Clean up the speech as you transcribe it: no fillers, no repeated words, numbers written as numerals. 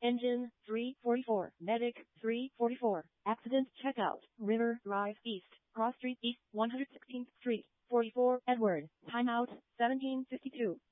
Engine 344. Medic 344. Accident checkout. River Drive East. Cross Street East 116th Street. 44 Edward. Timeout 1752.